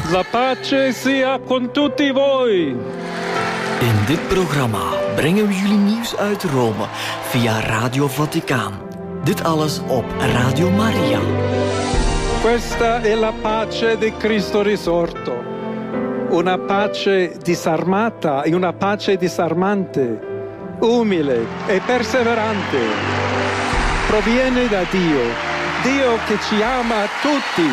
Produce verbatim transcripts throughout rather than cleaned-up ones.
La pace sia con tutti voi. In dit programma brengen we jullie nieuws uit Rome via Radio Vaticaan. Dit alles op Radio Maria. Questa è la pace di Cristo risorto. Una pace disarmata e una pace disarmante, umile e perseverante. Proviene da Dio, Dio che ci ama tutti.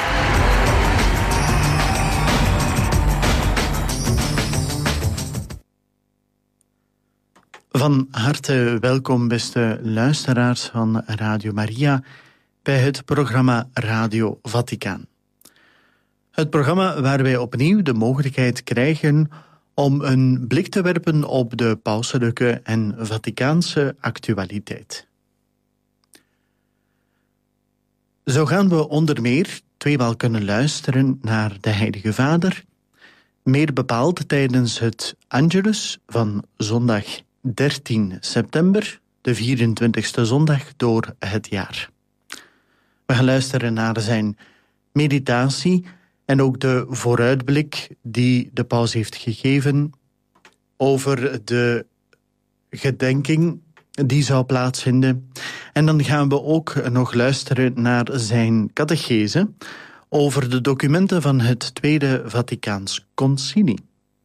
Van harte welkom, beste luisteraars van Radio Maria, bij het programma Radio Vaticaan. Het programma waar wij opnieuw de mogelijkheid krijgen om een blik te werpen op de pauselijke en Vaticaanse actualiteit. Zo gaan we onder meer tweemaal kunnen luisteren naar de Heilige Vader, meer bepaald tijdens het Angelus van zondag dertien september, de vierentwintigste zondag door het jaar. We gaan luisteren naar zijn meditatie en ook de vooruitblik die de paus heeft gegeven over de gedenking die zou plaatsvinden. En dan gaan we ook nog luisteren naar zijn catechese over de documenten van het Tweede Vaticaans Concilie.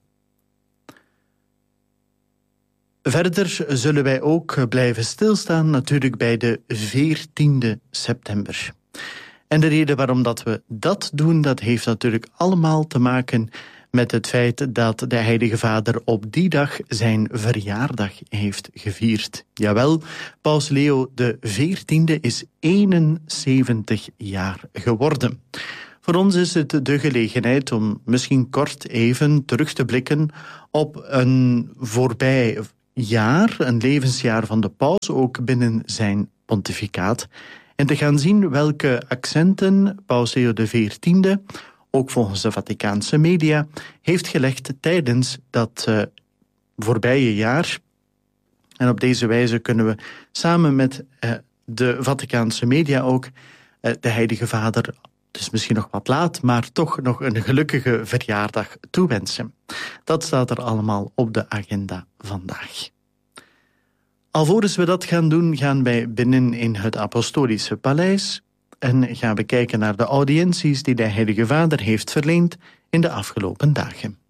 Verder zullen wij ook blijven stilstaan natuurlijk bij de veertiende september. En de reden waarom dat we dat doen, dat heeft natuurlijk allemaal te maken met het feit dat de Heilige Vader op die dag zijn verjaardag heeft gevierd. Jawel, Paus Leo de veertiende is eenenzeventig jaar geworden. Voor ons is het de gelegenheid om misschien kort even terug te blikken op een voorbij jaar, een levensjaar van de paus, ook binnen zijn pontificaat, en te gaan zien welke accenten Paus Leo de veertiende, ook volgens de Vaticaanse media, heeft gelegd tijdens dat uh, voorbije jaar. En op deze wijze kunnen we samen met uh, de Vaticaanse media ook uh, de Heilige Vader, dus misschien nog wat laat, maar toch nog een gelukkige verjaardag toewensen. Dat staat er allemaal op de agenda vandaag. Alvorens we dat gaan doen, gaan wij binnen in het Apostolische Paleis en gaan we kijken naar de audiënties die de Heilige Vader heeft verleend in de afgelopen dagen.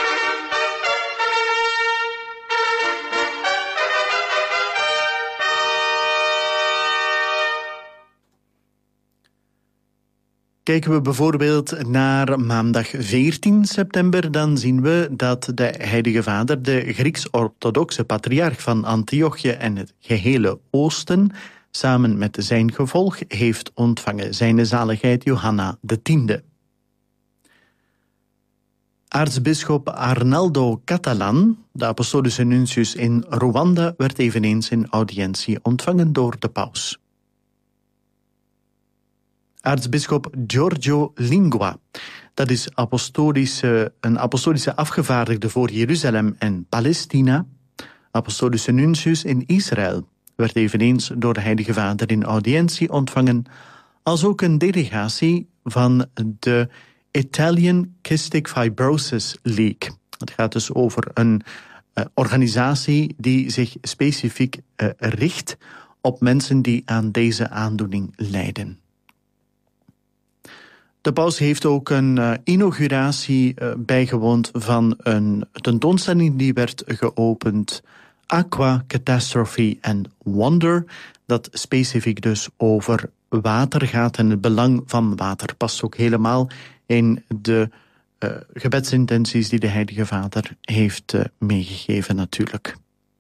Kijken we bijvoorbeeld naar maandag veertien september, dan zien we dat de Heilige Vader de Grieks-orthodoxe patriarch van Antiochië en het gehele Oosten samen met zijn gevolg heeft ontvangen, zijn zaligheid Johanna de tiende. Aartsbisschop Arnaldo Catalan, de apostolische nuntius in Rwanda, werd eveneens in audiëntie ontvangen door de paus. Aartsbisschop Giorgio Lingua, dat is apostolische, een apostolische afgevaardigde voor Jeruzalem en Palestina, apostolische nuntius in Israël, werd eveneens door de Heilige Vader in audiëntie ontvangen, als ook een delegatie van de Italian Cystic Fibrosis League. Het gaat dus over een uh, organisatie die zich specifiek uh, richt op mensen die aan deze aandoening lijden. De paus heeft ook een uh, inauguratie uh, bijgewoond van een tentoonstelling die werd geopend, Aqua, Catastrophe and Wonder, dat specifiek dus over water gaat en het belang van water. Past ook helemaal in de uh, gebedsintenties die de Heilige Vader heeft uh, meegegeven natuurlijk.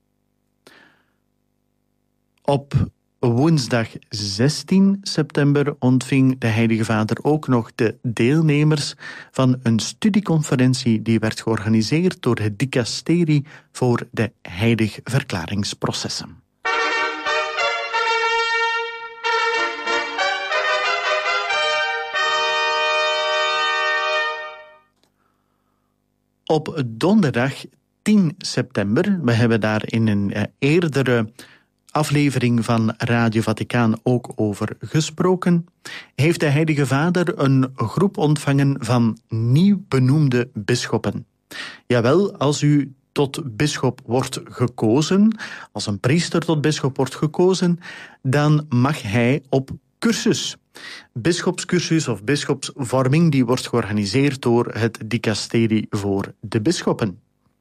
Op woensdag zestien september ontving de Heilige Vader ook nog de deelnemers van een studieconferentie die werd georganiseerd door het dicasterie voor de heiligverklaringsprocessen. Op donderdag tien september, we hebben daar in een uh, eerdere aflevering van Radio Vaticaan ook over gesproken, heeft de Heilige Vader een groep ontvangen van nieuw benoemde bisschoppen. Jawel, als u tot bisschop wordt gekozen, als een priester tot bisschop wordt gekozen, dan mag hij op cursus. Bisschopscursus of bisschopsvorming die wordt georganiseerd door het dicasterie voor de bisschoppen.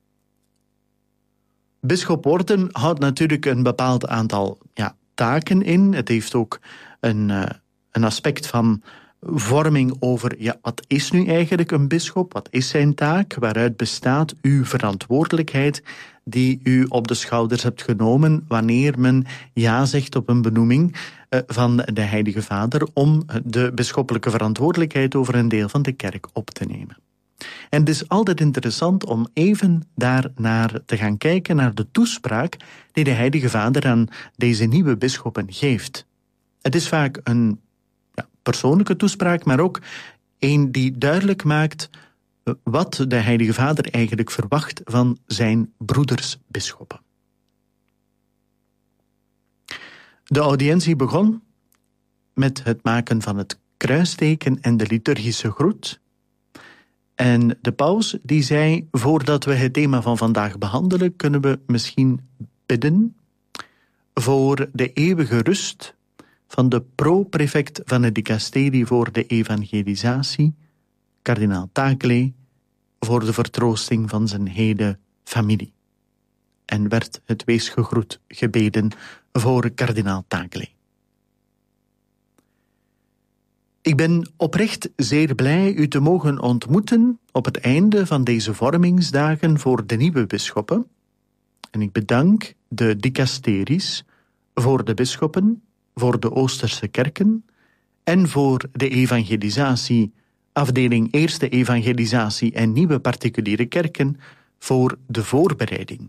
Bisschop worden houdt natuurlijk een bepaald aantal ja, taken in. Het heeft ook een, uh, een aspect van vorming over, ja, wat is nu eigenlijk een bisschop? Wat is zijn taak? Waaruit bestaat uw verantwoordelijkheid die u op de schouders hebt genomen wanneer men ja zegt op een benoeming uh, van de Heilige Vader om de bisschoppelijke verantwoordelijkheid over een deel van de kerk op te nemen. En het is altijd interessant om even daarnaar te gaan kijken, naar de toespraak die de Heilige Vader aan deze nieuwe bisschoppen geeft. Het is vaak een ja, persoonlijke toespraak, maar ook een die duidelijk maakt wat de Heilige Vader eigenlijk verwacht van zijn broedersbisschoppen. De audiëntie begon met het maken van het kruisteken en de liturgische groet. En de paus die zei, voordat we het thema van vandaag behandelen, kunnen we misschien bidden voor de eeuwige rust van de pro-prefect van het dicasterie voor de evangelisatie, kardinaal Tagle, voor de vertroosting van zijn hele familie. En werd het weesgegroet gebeden voor kardinaal Tagle. Ik ben oprecht zeer blij u te mogen ontmoeten op het einde van deze vormingsdagen voor de nieuwe bisschoppen. En ik bedank de dicasteries voor de bisschoppen, voor de Oosterse kerken en voor de evangelisatie, afdeling Eerste Evangelisatie en Nieuwe Particuliere Kerken voor de voorbereiding.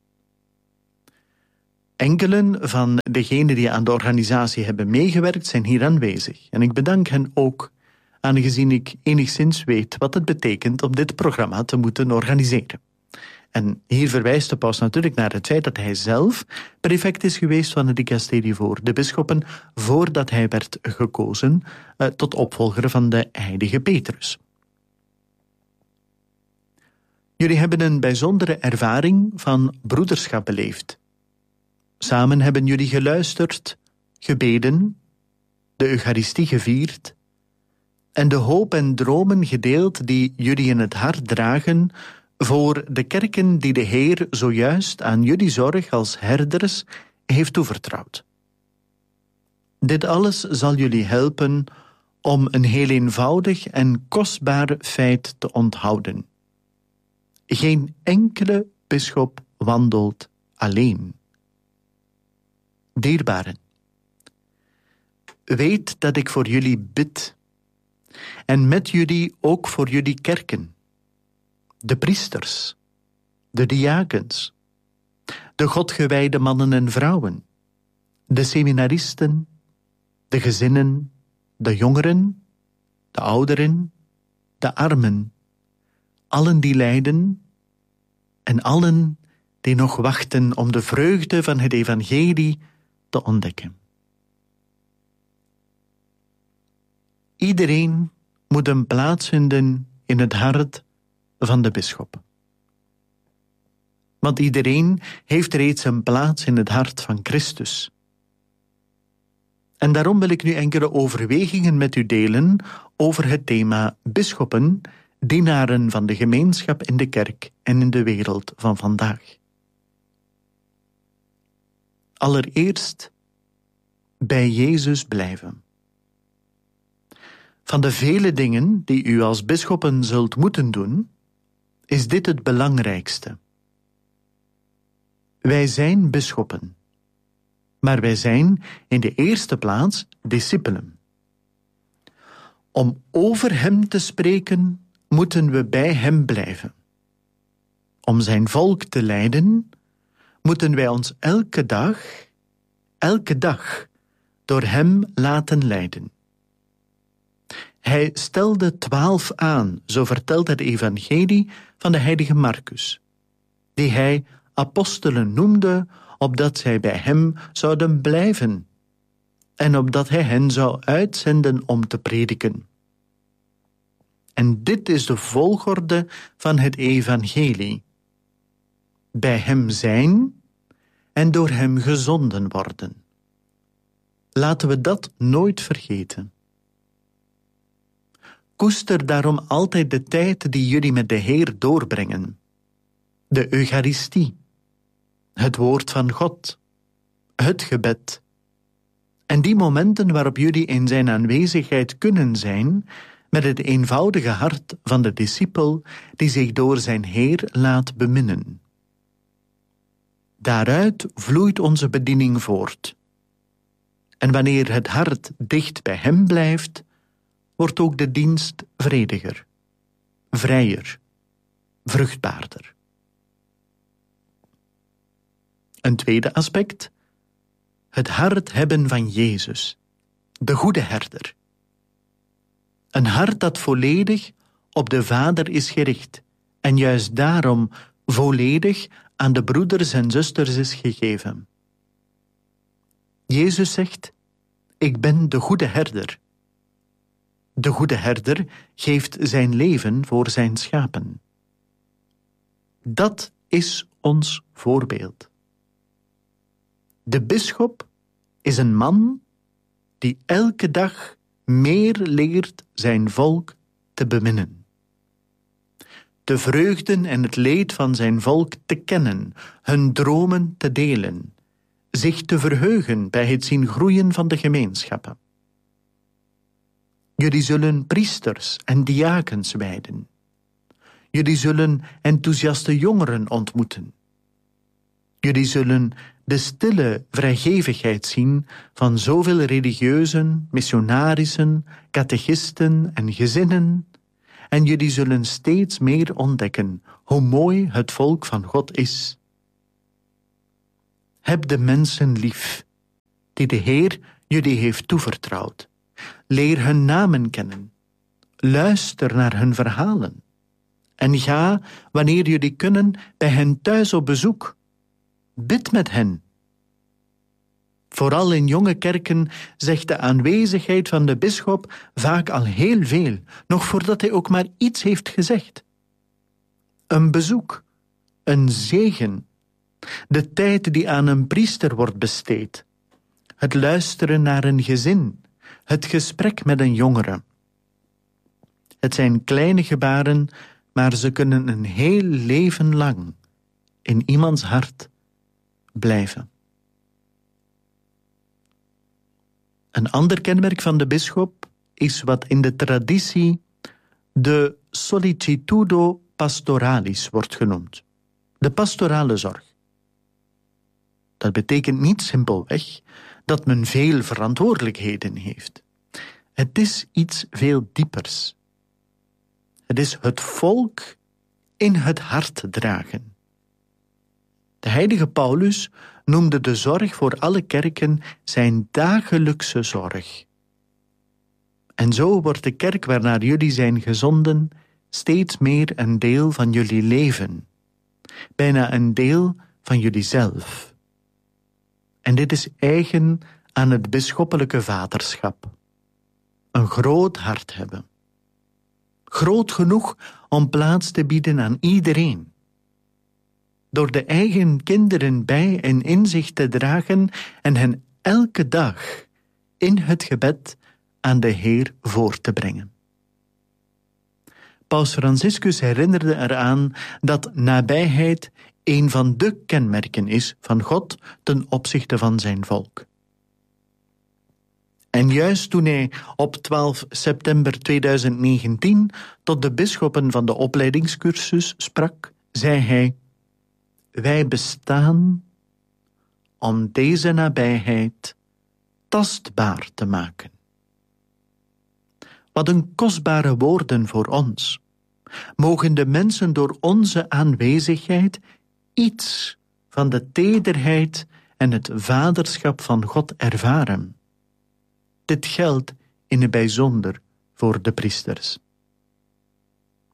Enkelen van degenen die aan de organisatie hebben meegewerkt zijn hier aanwezig. En ik bedank hen ook, aangezien ik enigszins weet wat het betekent om dit programma te moeten organiseren. En hier verwijst de paus natuurlijk naar het feit dat hij zelf prefect is geweest van het dicasterie voor de bisschoppen voordat hij werd gekozen uh, tot opvolger van de heilige Petrus. Jullie hebben een bijzondere ervaring van broederschap beleefd. Samen hebben jullie geluisterd, gebeden, de Eucharistie gevierd en de hoop en dromen gedeeld die jullie in het hart dragen voor de kerken die de Heer zojuist aan jullie zorg als herders heeft toevertrouwd. Dit alles zal jullie helpen om een heel eenvoudig en kostbaar feit te onthouden. Geen enkele bisschop wandelt alleen. Dierbaren, weet dat ik voor jullie bid en met jullie ook voor jullie kerken, de priesters, de diakens, de godgewijde mannen en vrouwen, de seminaristen, de gezinnen, de jongeren, de ouderen, de armen, allen die lijden en allen die nog wachten om de vreugde van het evangelie te ontdekken. Iedereen moet een plaats vinden in het hart van de bisschop. Want iedereen heeft reeds een plaats in het hart van Christus. En daarom wil ik nu enkele overwegingen met u delen over het thema bisschoppen, dienaren van de gemeenschap in de kerk en in de wereld van vandaag. Allereerst bij Jezus blijven. Van de vele dingen die u als bisschoppen zult moeten doen, is dit het belangrijkste. Wij zijn bisschoppen, maar wij zijn in de eerste plaats discipelen. Om over hem te spreken, moeten we bij hem blijven. Om zijn volk te leiden, moeten wij ons elke dag, elke dag, door hem laten leiden. Hij stelde twaalf aan, zo vertelt het evangelie van de heilige Marcus, die hij apostelen noemde, opdat zij bij hem zouden blijven en opdat hij hen zou uitzenden om te prediken. En dit is de volgorde van het evangelie. Bij hem zijn en door hem gezonden worden. Laten we dat nooit vergeten. Koester daarom altijd de tijd die jullie met de Heer doorbrengen. De Eucharistie, het woord van God, het gebed. En die momenten waarop jullie in zijn aanwezigheid kunnen zijn, met het eenvoudige hart van de discipel die zich door zijn Heer laat beminnen. Daaruit vloeit onze bediening voort. En wanneer het hart dicht bij hem blijft, wordt ook de dienst vrediger, vrijer, vruchtbaarder. Een tweede aspect, het hart hebben van Jezus, de goede herder. Een hart dat volledig op de Vader is gericht en juist daarom volledig aan de broeders en zusters is gegeven. Jezus zegt, ik ben de goede herder. De goede herder geeft zijn leven voor zijn schapen. Dat is ons voorbeeld. De bisschop is een man die elke dag meer leert zijn volk te beminnen. De vreugden en het leed van zijn volk te kennen, hun dromen te delen, zich te verheugen bij het zien groeien van de gemeenschappen. Jullie zullen priesters en diakens wijden. Jullie zullen enthousiaste jongeren ontmoeten. Jullie zullen de stille vrijgevigheid zien van zoveel religieuzen, missionarissen, catechisten en gezinnen, en jullie zullen steeds meer ontdekken hoe mooi het volk van God is. Heb de mensen lief, die de Heer jullie heeft toevertrouwd. Leer hun namen kennen. Luister naar hun verhalen. En ga, wanneer jullie kunnen, bij hen thuis op bezoek. Bid met hen. Vooral in jonge kerken zegt de aanwezigheid van de bisschop vaak al heel veel, nog voordat hij ook maar iets heeft gezegd. Een bezoek, een zegen, de tijd die aan een priester wordt besteed, het luisteren naar een gezin, het gesprek met een jongere. Het zijn kleine gebaren, maar ze kunnen een heel leven lang in iemands hart blijven. Een ander kenmerk van de bisschop is wat in de traditie de solicitudo pastoralis wordt genoemd. De pastorale zorg. Dat betekent niet simpelweg dat men veel verantwoordelijkheden heeft. Het is iets veel diepers. Het is het volk in het hart dragen. De heilige Paulus noemde de zorg voor alle kerken zijn dagelijkse zorg. En zo wordt de kerk waarnaar jullie zijn gezonden steeds meer een deel van jullie leven. Bijna een deel van jullie zelf. En dit is eigen aan het bisschoppelijke vaderschap. Een groot hart hebben. Groot genoeg om plaats te bieden aan iedereen. Door de eigen kinderen bij en in zich te dragen en hen elke dag in het gebed aan de Heer voor te brengen. Paus Franciscus herinnerde eraan dat nabijheid een van de kenmerken is van God ten opzichte van zijn volk. En juist toen hij op twaalf september tweeduizend negentien tot de bisschoppen van de opleidingscursus sprak, zei hij: wij bestaan om deze nabijheid tastbaar te maken. Wat een kostbare woorden voor ons. Mogen de mensen door onze aanwezigheid iets van de tederheid en het vaderschap van God ervaren. Dit geldt in het bijzonder voor de priesters.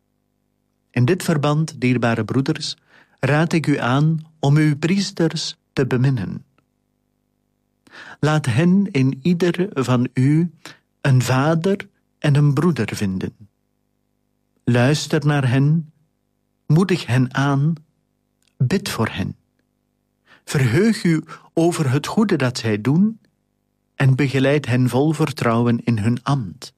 In dit verband, dierbare broeders, raad ik u aan om uw priesters te beminnen. Laat hen in ieder van u een vader en een broeder vinden. Luister naar hen, moedig hen aan, bid voor hen. Verheug u over het goede dat zij doen en begeleid hen vol vertrouwen in hun ambt.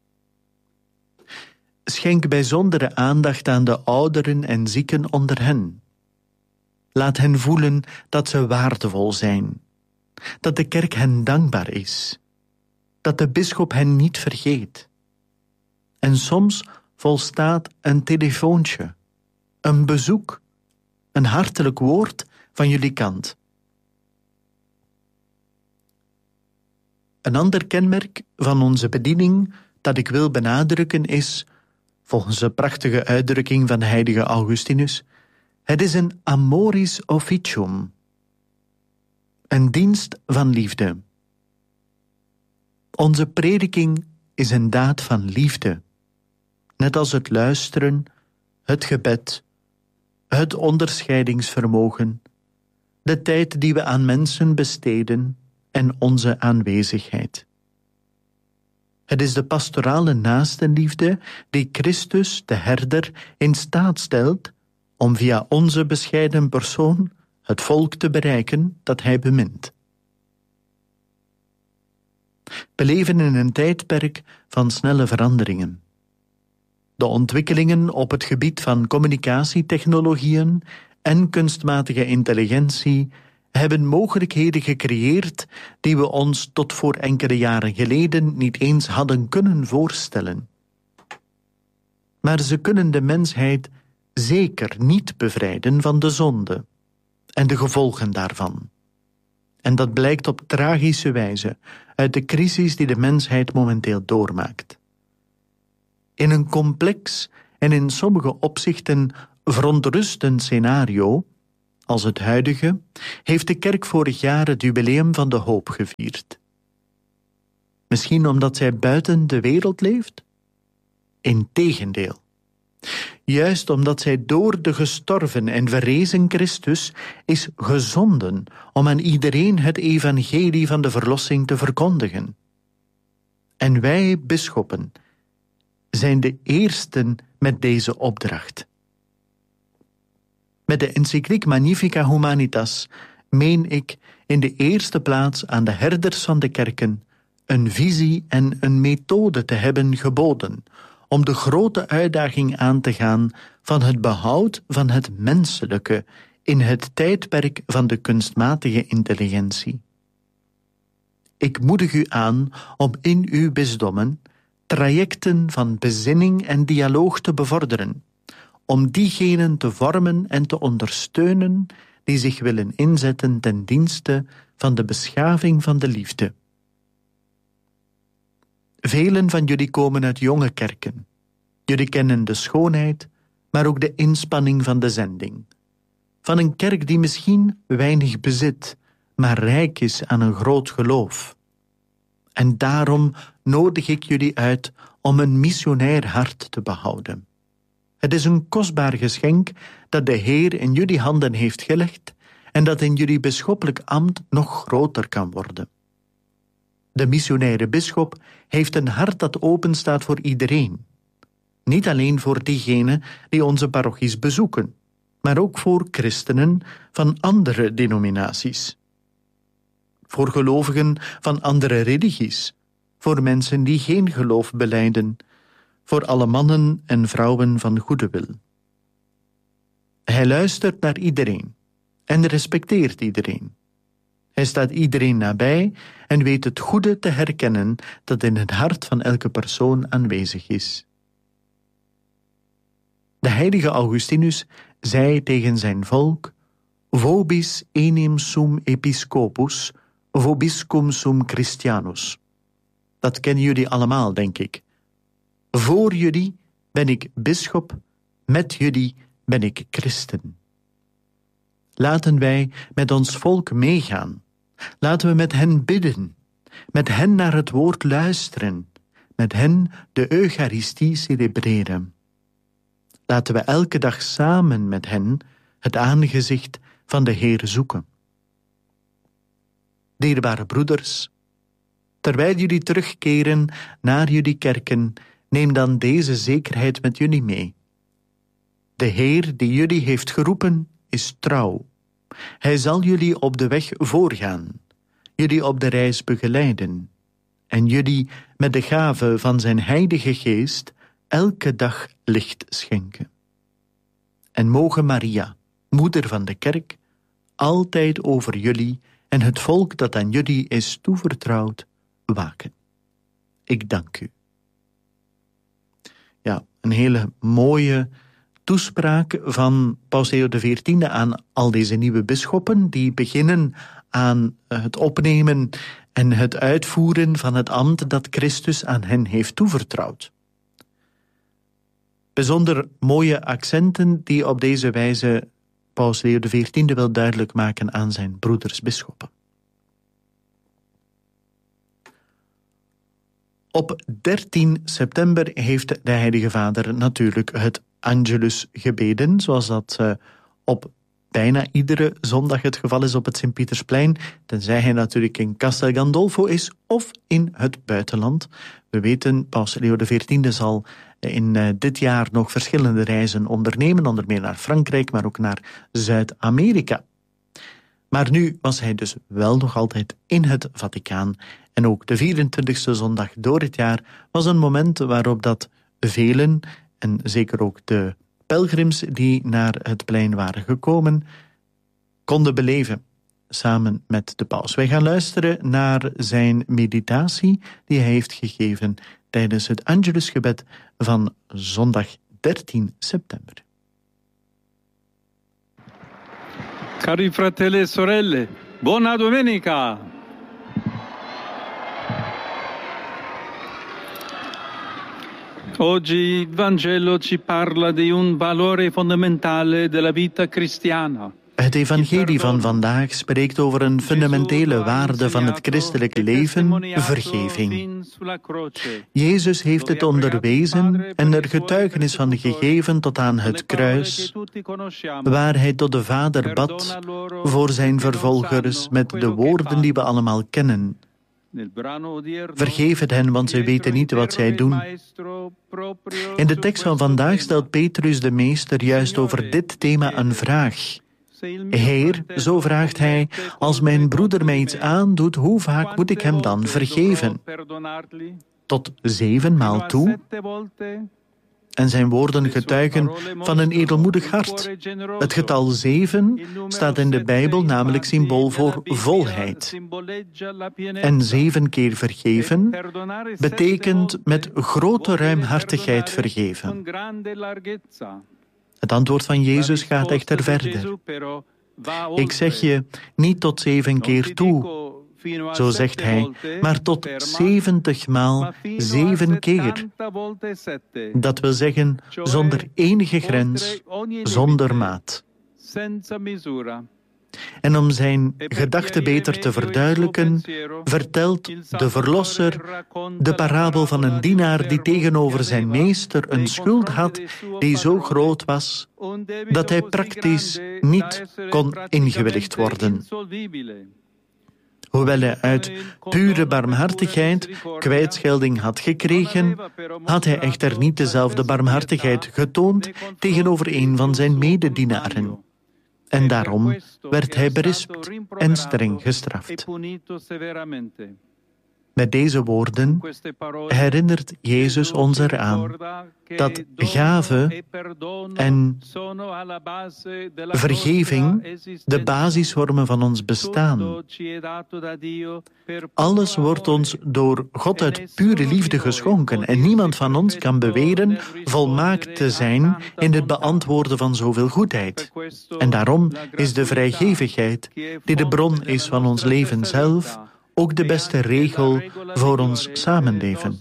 Schenk bijzondere aandacht aan de ouderen en zieken onder hen. Laat hen voelen dat ze waardevol zijn, dat de kerk hen dankbaar is, dat de bisschop hen niet vergeet. En soms volstaat een telefoontje, een bezoek, een hartelijk woord van jullie kant. Een ander kenmerk van onze bediening dat ik wil benadrukken is, volgens de prachtige uitdrukking van de heilige Augustinus, het is een amoris officium, een dienst van liefde. Onze prediking is een daad van liefde, net als het luisteren, het gebed, het onderscheidingsvermogen, de tijd die we aan mensen besteden en onze aanwezigheid. Het is de pastorale naastenliefde die Christus, de herder, in staat stelt om via onze bescheiden persoon het volk te bereiken dat hij bemint. We leven in een tijdperk van snelle veranderingen. De ontwikkelingen op het gebied van communicatietechnologieën en kunstmatige intelligentie hebben mogelijkheden gecreëerd die we ons tot voor enkele jaren geleden niet eens hadden kunnen voorstellen. Maar ze kunnen de mensheid zeker niet bevrijden van de zonde en de gevolgen daarvan. En dat blijkt op tragische wijze uit de crisis die de mensheid momenteel doormaakt. In een complex en in sommige opzichten verontrustend scenario als het huidige, heeft de kerk vorig jaar het jubileum van de hoop gevierd. Misschien omdat zij buiten de wereld leeft? Integendeel. Juist omdat zij door de gestorven en verrezen Christus is gezonden om aan iedereen het evangelie van de verlossing te verkondigen. En wij, bisschoppen, zijn de eersten met deze opdracht. Met de encycliek Magnificat Humanitas meen ik in de eerste plaats aan de herders van de kerken een visie en een methode te hebben geboden om de grote uitdaging aan te gaan van het behoud van het menselijke in het tijdperk van de kunstmatige intelligentie. Ik moedig u aan om in uw bisdommen trajecten van bezinning en dialoog te bevorderen, om diegenen te vormen en te ondersteunen die zich willen inzetten ten dienste van de beschaving van de liefde. Velen van jullie komen uit jonge kerken. Jullie kennen de schoonheid, maar ook de inspanning van de zending. Van een kerk die misschien weinig bezit, maar rijk is aan een groot geloof. En daarom nodig ik jullie uit om een missionair hart te behouden. Het is een kostbaar geschenk dat de Heer in jullie handen heeft gelegd en dat in jullie bisschoppelijk ambt nog groter kan worden. De missionaire bisschop heeft een hart dat openstaat voor iedereen. Niet alleen voor diegenen die onze parochies bezoeken, maar ook voor christenen van andere denominaties. Voor gelovigen van andere religies, voor mensen die geen geloof belijden, voor alle mannen en vrouwen van goede wil. Hij luistert naar iedereen en respecteert iedereen. Hij staat iedereen nabij en weet het goede te herkennen dat in het hart van elke persoon aanwezig is. De heilige Augustinus zei tegen zijn volk: Vobis enim sum episcopus, vobiscum sum Christianus. Dat kennen jullie allemaal, denk ik. Voor jullie ben ik bisschop, met jullie ben ik christen. Laten wij met ons volk meegaan. Laten we met hen bidden, met hen naar het woord luisteren, met hen de Eucharistie celebreren. Laten we elke dag samen met hen het aangezicht van de Heer zoeken. Dierbare broeders, terwijl jullie terugkeren naar jullie kerken, neem dan deze zekerheid met jullie mee. De Heer die jullie heeft geroepen is trouw. Hij zal jullie op de weg voorgaan, jullie op de reis begeleiden en jullie met de gave van zijn Heilige Geest elke dag licht schenken. En mogen Maria, moeder van de kerk, altijd over jullie en het volk dat aan jullie is toevertrouwd, waken. Ik dank u. Ja, een hele mooie toespraak van Paus Leo de veertiende aan al deze nieuwe bisschoppen die beginnen aan het opnemen en het uitvoeren van het ambt dat Christus aan hen heeft toevertrouwd. Bijzonder mooie accenten die op deze wijze Paus Leo de veertiende wil duidelijk maken aan zijn broeders bisschoppen. Op dertien september heeft de Heilige Vader natuurlijk het Angelus gebeden, zoals dat uh, op bijna iedere zondag het geval is op het Sint-Pietersplein, tenzij hij natuurlijk in Castel Gandolfo is of in het buitenland. We weten, Paus Leo de veertiende zal in uh, dit jaar nog verschillende reizen ondernemen, onder meer naar Frankrijk, maar ook naar Zuid-Amerika. Maar nu was hij dus wel nog altijd in het Vaticaan. En ook de vierentwintigste zondag door het jaar was een moment waarop dat velen, en zeker ook de pelgrims die naar het plein waren gekomen, konden beleven, samen met de paus. Wij gaan luisteren naar zijn meditatie die hij heeft gegeven tijdens het Angelusgebed van zondag dertien september. Cari fratelli e sorelle, buona domenica! Oggi il Vangelo ci parla di un valore fondamentale della vita cristiana. Het evangelie van vandaag spreekt over een fundamentele waarde van het christelijk leven, vergeving. Jezus heeft het onderwezen en er getuigenis van gegeven tot aan het kruis, waar hij tot de Vader bad voor zijn vervolgers met de woorden die we allemaal kennen. Vergeef het hen, want zij weten niet wat zij doen. In de tekst van vandaag stelt Petrus de Meester juist over dit thema een vraag. Heer, zo vraagt hij, als mijn broeder mij iets aandoet, hoe vaak moet ik hem dan vergeven? Tot zevenmaal toe? En zijn woorden getuigen van een edelmoedig hart. Het getal zeven staat in de Bijbel namelijk symbool voor volheid. En zeven keer vergeven betekent met grote ruimhartigheid vergeven. Het antwoord van Jezus gaat echter verder. Ik zeg je, niet tot zeven keer toe, zo zegt hij, maar tot zeventigmaal zeven keer. Dat wil zeggen, zonder enige grens, zonder maat. En om zijn gedachte beter te verduidelijken, vertelt de Verlosser de parabel van een dienaar die tegenover zijn meester een schuld had die zo groot was dat hij praktisch niet kon ingewilligd worden. Hoewel hij uit pure barmhartigheid kwijtschelding had gekregen, had hij echter niet dezelfde barmhartigheid getoond tegenover een van zijn mededienaren. En daarom werd hij berispt en streng gestraft. Met deze woorden herinnert Jezus ons eraan dat gave en vergeving de basis vormen van ons bestaan. Alles wordt ons door God uit pure liefde geschonken en niemand van ons kan beweren volmaakt te zijn in het beantwoorden van zoveel goedheid. En daarom is de vrijgevigheid, die de bron is van ons leven zelf, ook de beste regel voor ons samenleven.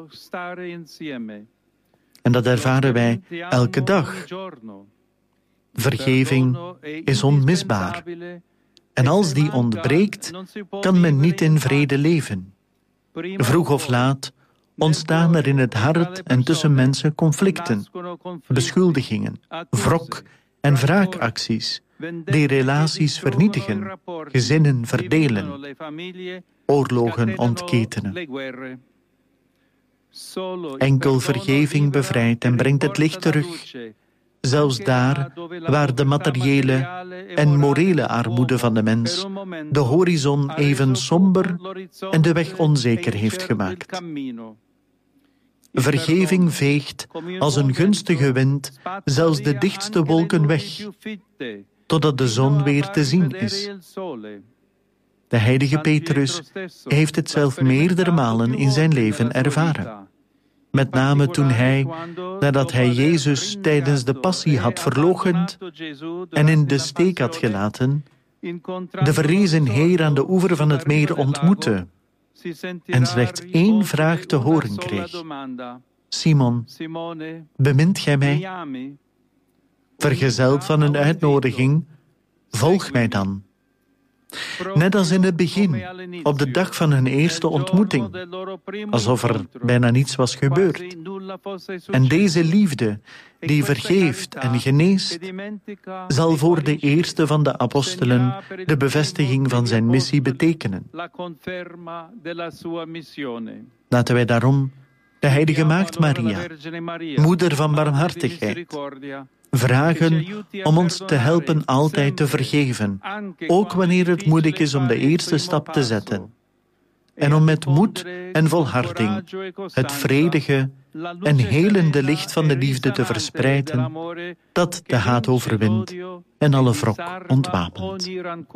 En dat ervaren wij elke dag. Vergeving is onmisbaar. En als die ontbreekt, kan men niet in vrede leven. Vroeg of laat ontstaan er in het hart en tussen mensen conflicten, beschuldigingen, wrok en wraakacties, die relaties vernietigen, gezinnen verdelen, oorlogen ontketenen. Enkel vergeving bevrijdt en brengt het licht terug, zelfs daar waar de materiële en morele armoede van de mens de horizon even somber en de weg onzeker heeft gemaakt. Vergeving veegt als een gunstige wind zelfs de dichtste wolken weg, totdat de zon weer te zien is. De heilige Petrus heeft het zelf meerdere malen in zijn leven ervaren. Met name toen hij, nadat hij Jezus tijdens de passie had verloochend en in de steek had gelaten, de verrezen Heer aan de oever van het meer ontmoette en slechts één vraag te horen kreeg. Simon, bemint gij mij? Vergezeld van een uitnodiging, volg mij dan. Net als in het begin, op de dag van hun eerste ontmoeting, alsof er bijna niets was gebeurd. En deze liefde, die vergeeft en geneest, zal voor de eerste van de apostelen de bevestiging van zijn missie betekenen. Laten wij daarom de heilige Maagd Maria, moeder van barmhartigheid, vragen om ons te helpen altijd te vergeven, ook wanneer het moeilijk is om de eerste stap te zetten. En om met moed en volharding het vredige en helende licht van de liefde te verspreiden, dat de haat overwint en alle wrok ontwapent.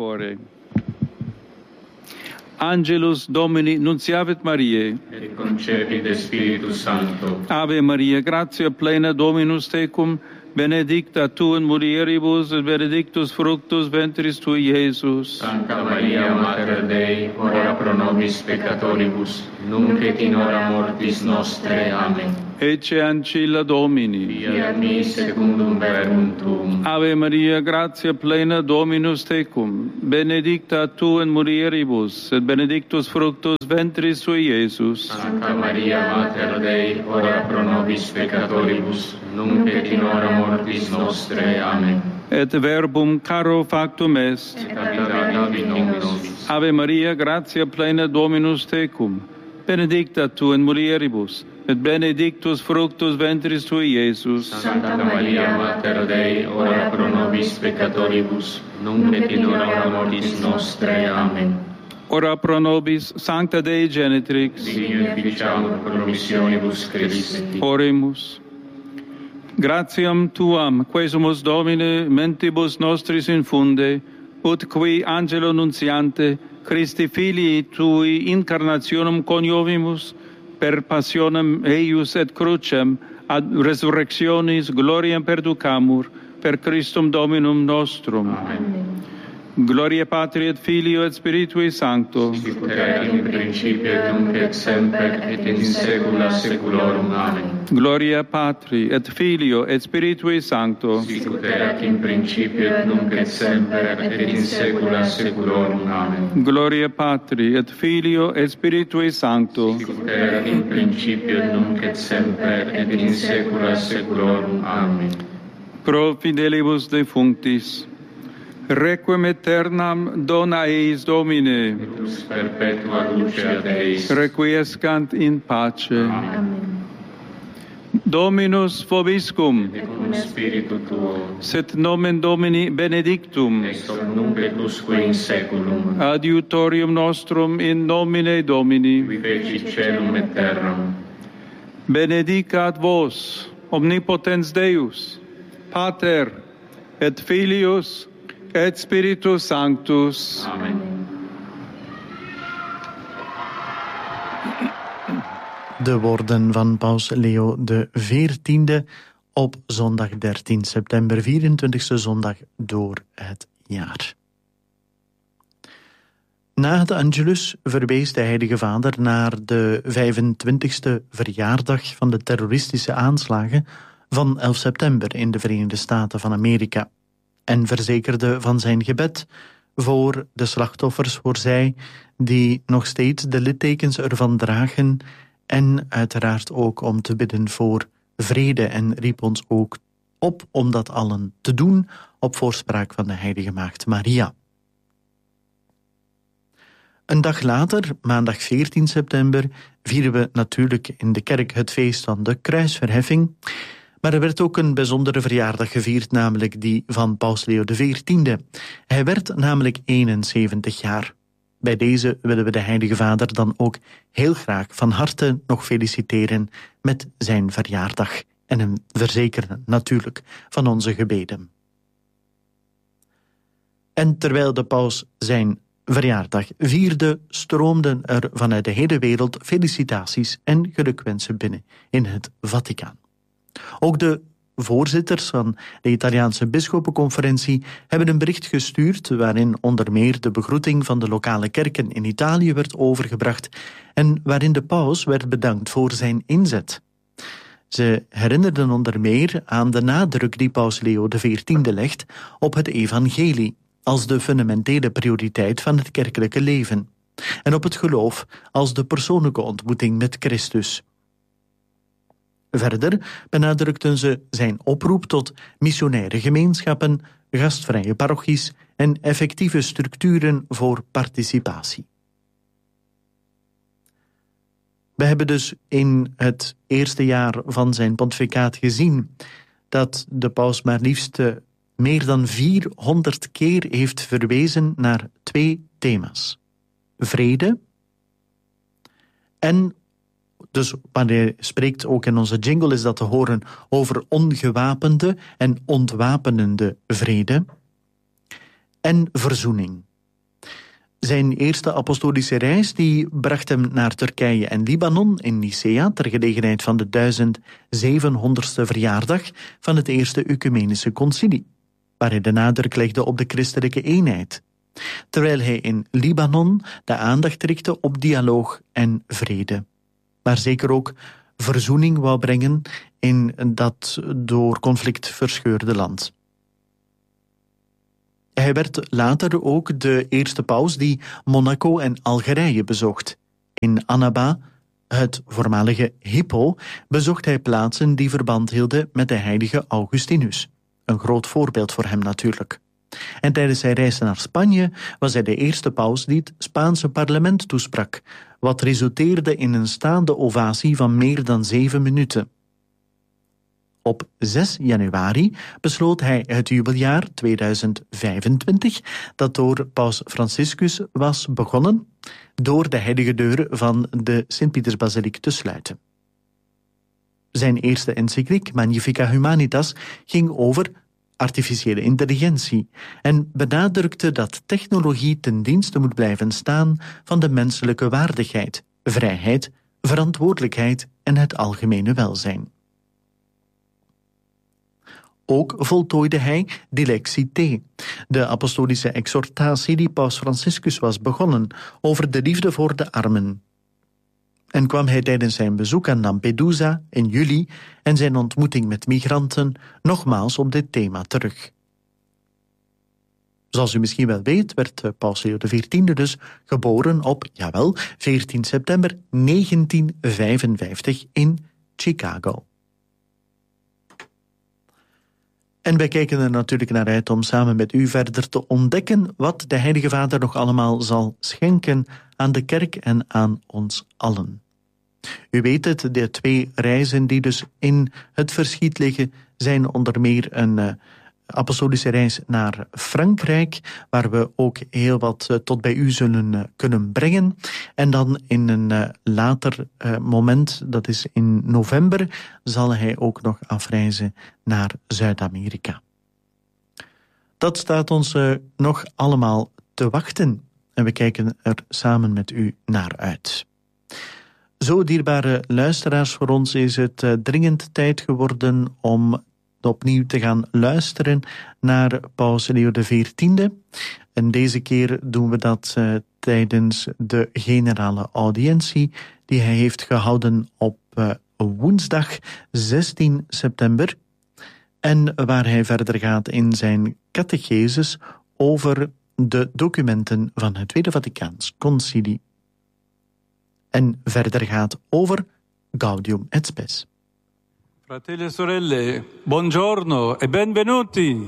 Angelus Domini nunciavit Mariae, et concepit Spiritus Sancto. Ave Maria, gratia plena Dominus tecum, benedicta tu in mulieribus, et benedictus fructus ventris tui, Iesus. Sancta Maria, Mater Dei, ora pro nobis peccatoribus, nunc et in hora mortis nostre. Amen. Ecce ancilla Domini. Fiat mi secundum verbum tuum. Ave Maria, gratia plena Dominus tecum, benedicta tu in mulieribus, et benedictus fructus ventris tui, Iesus. Sancta Maria, Mater Dei, ora pro nobis peccatoribus, nunc et in hora mortis nostre. Amen. Et verbum caro factum est. Et habitavit in nobis. Ave Maria, gratia plena Dominus tecum, benedicta tu in mulieribus, et benedictus fructus ventris tui, Iesus. Sancta Maria, Mater Dei, ora pro nobis peccatoribus, nunc et in hora mortis nostre. Amen. Ora pro nobis, Sancta Dei Genitrix. Digne ficiamur promissionibus Christi. Oremus. Gratiam tuam, quesumus Domine, mentibus nostris infunde, ut qui angelo nunciante, Christi filii tui incarnationem coniovimus, per passionem eius et crucem, ad resurrectionis gloriam perducamur, per Christum Dominum nostrum. Amen. Gloria Patri et Filio et Spiritui Sancto. Sicut erat in principio et nunc et semper et in saecula saeculorum. Amen. Gloria Patri et Filio et Spiritui Sancto. Sicut erat in principio et nunc et semper et in saecula saeculorum. Amen. Gloria Patri et Filio et Spiritui Sancto. Sicut erat in principio et nunc et semper et in saecula saeculorum. Amen. Pro fidelibus defunctis, requiem aeternam dona eis Domine, Lux perpetua luceat eis. requiescant in pace. Amen. Dominus vobiscum, Et cum spiritu tuo, sit nomen Domini benedictum, ex hoc nunc et usque in saeculum, adiutorium nostrum in nomine Domini. qui fecit caelum et terram. Benedicat vos, omnipotens Deus, Pater, et Filius, et Spiritus Sanctus. Amen. De woorden van paus Leo de veertiende op zondag dertien september, vierentwintigste zondag door het jaar. Na het Angelus verwees de Heilige Vader naar de vijfentwintigste verjaardag van de terroristische aanslagen van elf september in de Verenigde Staten van Amerika en verzekerde van zijn gebed voor de slachtoffers, voor zij die nog steeds de littekens ervan dragen, en uiteraard ook om te bidden voor vrede, en riep ons ook op om dat allen te doen op voorspraak van de heilige maagd Maria. Een dag later, maandag veertien september, vieren we natuurlijk in de kerk het feest van de kruisverheffing. Maar er werd ook een bijzondere verjaardag gevierd, namelijk die van Paus Leo de veertiende. Hij werd namelijk eenenzeventig jaar. Bij deze willen we de heilige vader dan ook heel graag van harte nog feliciteren met zijn verjaardag en hem verzekeren natuurlijk van onze gebeden. En terwijl de paus zijn verjaardag vierde, stroomden er vanuit de hele wereld felicitaties en gelukwensen binnen in het Vaticaan. Ook de voorzitters van de Italiaanse bisschoppenconferentie hebben een bericht gestuurd waarin onder meer de begroeting van de lokale kerken in Italië werd overgebracht en waarin de paus werd bedankt voor zijn inzet. Ze herinnerden onder meer aan de nadruk die paus Leo de veertiende legt op het evangelie als de fundamentele prioriteit van het kerkelijke leven en op het geloof als de persoonlijke ontmoeting met Christus. Verder benadrukten ze zijn oproep tot missionaire gemeenschappen, gastvrije parochies en effectieve structuren voor participatie. We hebben dus in het eerste jaar van zijn pontificaat gezien dat de paus maar liefst meer dan vierhonderd keer heeft verwezen naar twee thema's. Vrede en, dus wanneer hij spreekt ook in onze jingle is dat te horen over ongewapende en ontwapenende vrede en verzoening. Zijn eerste apostolische reis die bracht hem naar Turkije en Libanon in Nicea ter gelegenheid van de duizend zevenhonderdste verjaardag van het eerste Ecumenische concilie, waar hij de nadruk legde op de christelijke eenheid, terwijl hij in Libanon de aandacht richtte op dialoog en vrede, maar zeker ook verzoening wou brengen in dat door conflict verscheurde land. Hij werd later ook de eerste paus die Monaco en Algerije bezocht. In Annaba, het voormalige Hippo, bezocht hij plaatsen die verband hielden met de heilige Augustinus. Een groot voorbeeld voor hem natuurlijk. En tijdens zijn reis naar Spanje was hij de eerste paus die het Spaanse parlement toesprak, wat resulteerde in een staande ovatie van meer dan zeven minuten. Op zes januari besloot hij het jubeljaar tweeduizend vijfentwintig, dat door paus Franciscus was begonnen, door de heilige deuren van de Sint-Pietersbasiliek te sluiten. Zijn eerste encycliek, Magnificat Humanitas, ging over artificiële intelligentie en benadrukte dat technologie ten dienste moet blijven staan van de menselijke waardigheid, vrijheid, verantwoordelijkheid en het algemene welzijn. Ook voltooide hij Dilexité, de apostolische exhortatie die paus Franciscus was begonnen over de liefde voor de armen. En kwam hij tijdens zijn bezoek aan Lampedusa in juli en zijn ontmoeting met migranten nogmaals op dit thema terug. Zoals u misschien wel weet, werd paus Leo de veertiende dus geboren op, jawel, veertien september negentien vijfenvijftig in Chicago. En wij kijken er natuurlijk naar uit om samen met u verder te ontdekken wat de Heilige Vader nog allemaal zal schenken aan de kerk en aan ons allen. U weet het, de twee reizen die dus in het verschiet liggen zijn onder meer een uh, apostolische reis naar Frankrijk, waar we ook heel wat uh, tot bij u zullen uh, kunnen brengen. En dan in een uh, later uh, moment, dat is in november, zal hij ook nog afreizen naar Zuid-Amerika. Dat staat ons uh, nog allemaal te wachten en we kijken er samen met u naar uit. Zo, dierbare luisteraars, voor ons is het uh, dringend tijd geworden om opnieuw te gaan luisteren naar paus Leo de veertiende. En deze keer doen we dat uh, tijdens de generale audiëntie die hij heeft gehouden op uh, woensdag zestien september. En waar hij verder gaat in zijn catechesis over de documenten van het Tweede Vaticaans Concilie. En verder gaat over Gaudium et Spes. Fratelli e sorelle, buongiorno e benvenuti.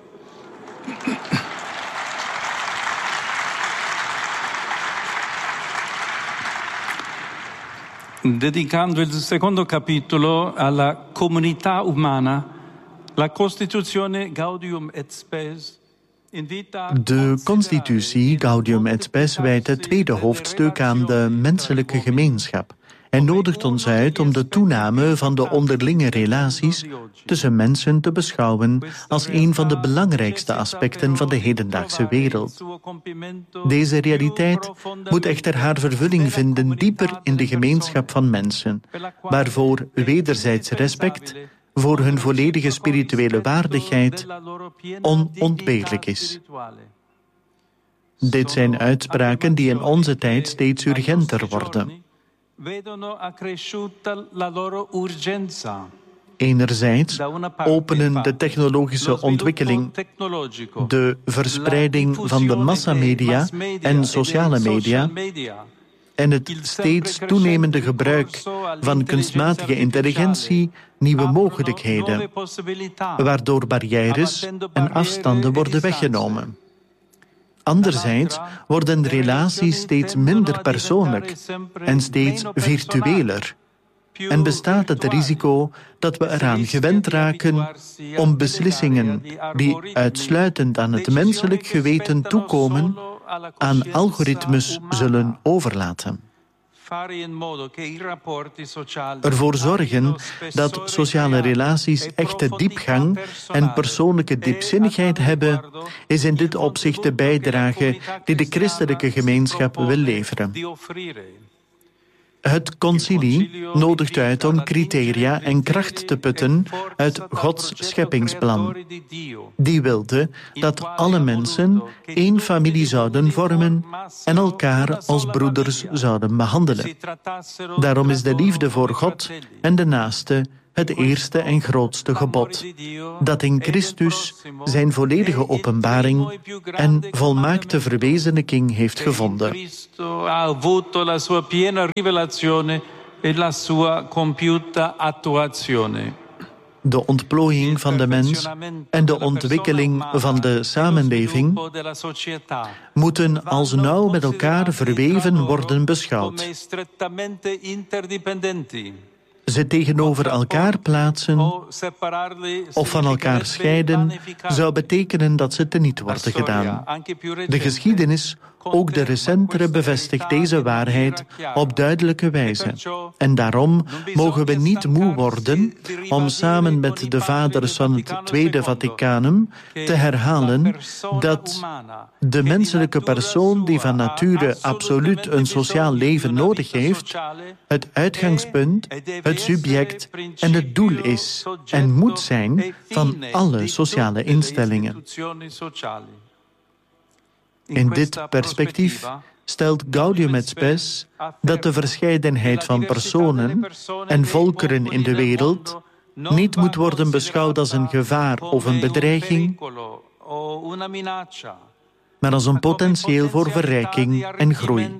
Dedicando il secondo capitolo alla comunità umana, la Costituzione Gaudium et Spes. De constitutie Gaudium et Spes wijdt het tweede hoofdstuk aan de menselijke gemeenschap en nodigt ons uit om de toename van de onderlinge relaties tussen mensen te beschouwen als een van de belangrijkste aspecten van de hedendaagse wereld. Deze realiteit moet echter haar vervulling vinden dieper in de gemeenschap van mensen, waarvoor wederzijds respect voor hun volledige spirituele waardigheid onontbeerlijk is. Dit zijn uitspraken die in onze tijd steeds urgenter worden. Enerzijds openen de technologische ontwikkeling, de verspreiding van de massamedia en sociale media en het steeds toenemende gebruik van kunstmatige intelligentie nieuwe mogelijkheden, waardoor barrières en afstanden worden weggenomen. Anderzijds worden relaties steeds minder persoonlijk en steeds virtueler. En bestaat het risico dat we eraan gewend raken om beslissingen die uitsluitend aan het menselijk geweten toekomen, aan algoritmes zullen overlaten. Ervoor zorgen dat sociale relaties echte diepgang en persoonlijke diepzinnigheid hebben, is in dit opzicht de bijdrage die de christelijke gemeenschap wil leveren. Het concilie nodigt uit om criteria en kracht te putten uit Gods scheppingsplan. Die wilde dat alle mensen één familie zouden vormen en elkaar als broeders zouden behandelen. Daarom is de liefde voor God en de naaste het eerste en grootste gebod, dat in Christus zijn volledige openbaring en volmaakte verwezenlijking heeft gevonden. De ontplooiing van de mens en de ontwikkeling van de samenleving moeten als nauw met elkaar verweven worden beschouwd. Ze tegenover elkaar plaatsen of van elkaar scheiden zou betekenen dat ze teniet worden gedaan. De geschiedenis, ook de recentere, bevestigt deze waarheid op duidelijke wijze. En daarom mogen we niet moe worden om samen met de vaders van het Tweede Vaticanum te herhalen dat de menselijke persoon die van nature absoluut een sociaal leven nodig heeft, het uitgangspunt, het subject en het doel is en moet zijn van alle sociale instellingen. In dit perspectief stelt Gaudium et Spes dat de verscheidenheid van personen en volkeren in de wereld niet moet worden beschouwd als een gevaar of een bedreiging, maar als een potentieel voor verrijking en groei.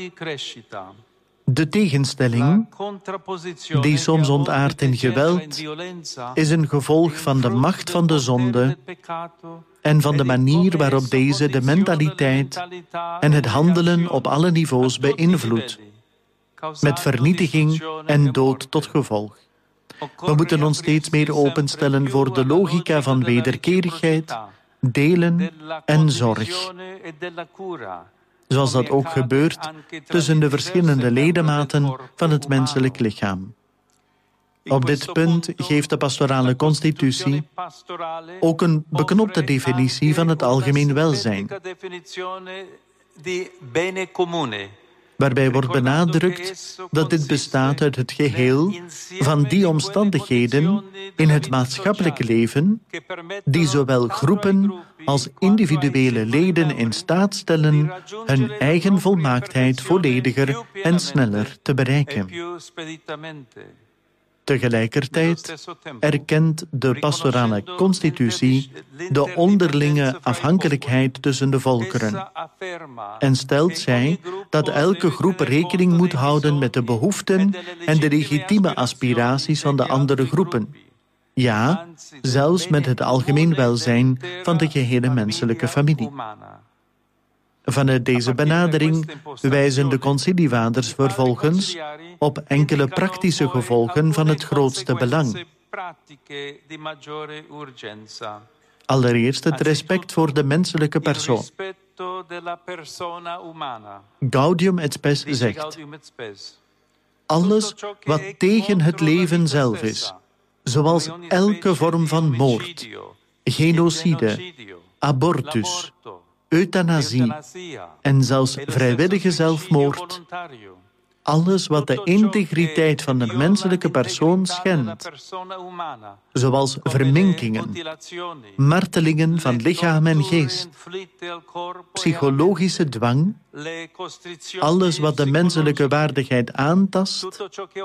De tegenstelling, die soms ontaardt in geweld, is een gevolg van de macht van de zonde en van de manier waarop deze de mentaliteit en het handelen op alle niveaus beïnvloedt, met vernietiging en dood tot gevolg. We moeten ons steeds meer openstellen voor de logica van wederkerigheid, delen en zorg, zoals dat ook gebeurt tussen de verschillende ledematen van het menselijk lichaam. Op dit punt geeft de pastorale constitutie ook een beknopte definitie van het algemeen welzijn, waarbij wordt benadrukt dat dit bestaat uit het geheel van die omstandigheden in het maatschappelijke leven die zowel groepen als individuele leden in staat stellen hun eigen volmaaktheid vollediger en sneller te bereiken. Tegelijkertijd erkent de pastorale constitutie de onderlinge afhankelijkheid tussen de volkeren en stelt zij dat elke groep rekening moet houden met de behoeften en de legitieme aspiraties van de andere groepen. Ja, zelfs met het algemeen welzijn van de gehele menselijke familie. Vanuit deze benadering wijzen de concilievaders vervolgens op enkele praktische gevolgen van het grootste belang. Allereerst het respect voor de menselijke persoon. Gaudium et Spes zegt: alles wat tegen het leven zelf is, zoals elke vorm van moord, genocide, abortus, euthanasie en zelfs vrijwillige zelfmoord, alles wat de integriteit van de menselijke persoon schendt, zoals verminkingen, martelingen van lichaam en geest, psychologische dwang, alles wat de menselijke waardigheid aantast,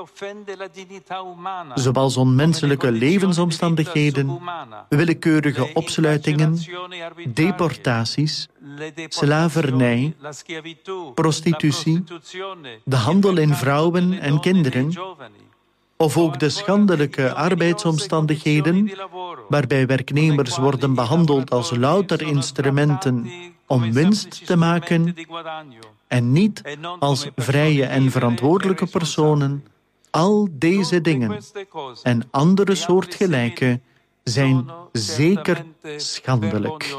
zoals onmenselijke levensomstandigheden, willekeurige opsluitingen, deportaties, slavernij, prostitutie, de handel in vrouwen en kinderen, of ook de schandelijke arbeidsomstandigheden, waarbij werknemers worden behandeld als louter instrumenten om winst te maken en niet als vrije en verantwoordelijke personen. Al deze dingen en andere soortgelijke zijn zeker schandelijk.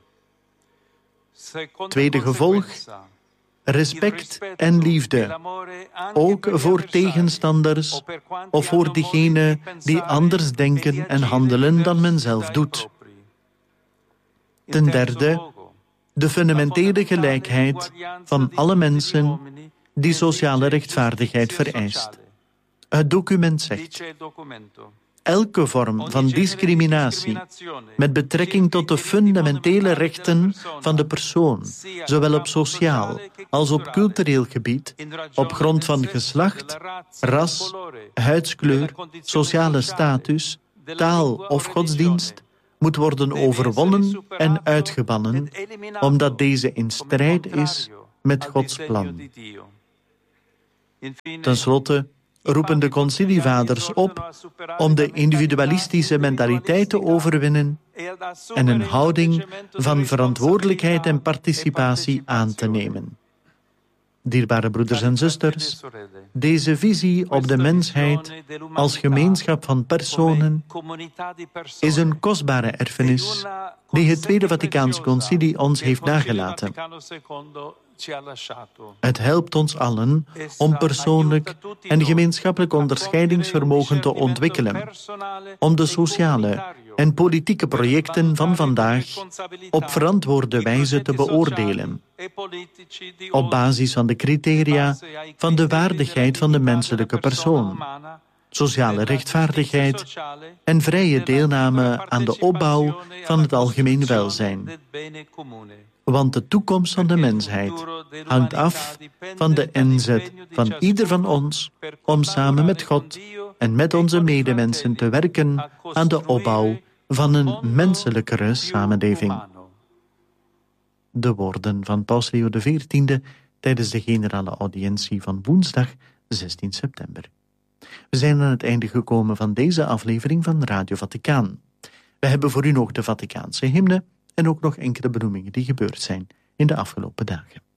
Tweede gevolg: respect en liefde, ook voor tegenstanders of voor diegenen die anders denken en handelen dan men zelf doet. Ten derde, de fundamentele gelijkheid van alle mensen die sociale rechtvaardigheid vereist. Het document zegt: elke vorm van discriminatie met betrekking tot de fundamentele rechten van de persoon, zowel op sociaal als op cultureel gebied, op grond van geslacht, ras, huidskleur, sociale status, taal of godsdienst, moet worden overwonnen en uitgebannen, omdat deze in strijd is met Gods plan. Ten slotte roepen de concilievaders op om de individualistische mentaliteit te overwinnen en een houding van verantwoordelijkheid en participatie aan te nemen. Dierbare broeders en zusters, deze visie op de mensheid als gemeenschap van personen is een kostbare erfenis die het Tweede Vaticaans Concilie ons heeft nagelaten. Het helpt ons allen om persoonlijk en gemeenschappelijk onderscheidingsvermogen te ontwikkelen, om de sociale en politieke projecten van vandaag op verantwoorde wijze te beoordelen, op basis van de criteria van de waardigheid van de menselijke persoon, sociale rechtvaardigheid en vrije deelname aan de opbouw van het algemeen welzijn. Want de toekomst van de mensheid hangt af van de inzet van ieder van ons om samen met God en met onze medemensen te werken aan de opbouw van een menselijkere samenleving. De woorden van Paus Leo de veertiende tijdens de generale audiëntie van woensdag zestien september. We zijn aan het einde gekomen van deze aflevering van Radio Vaticaan. We hebben voor u nog de Vaticaanse hymne en ook nog enkele benoemingen die gebeurd zijn in de afgelopen dagen.